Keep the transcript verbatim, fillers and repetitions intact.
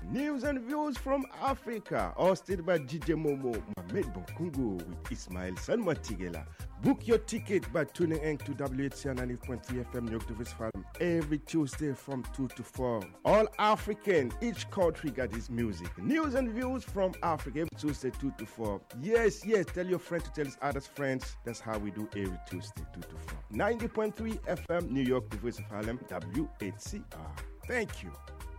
News and views from Africa, hosted by D J Momo, Mohamed Bonkungu with Ismail Sanmatigela. Book your ticket by tuning in to W H C ninety point three F M New York to Westfalen every Tuesday from two to four. All African, each country got its music. News and views from Africa every Tuesday two to four. Yes, yes, tell your friend to tell his other friends. That's how we do every Tuesday two to four. ninety point three F M New York to Westfalen, W H C R. Thank you.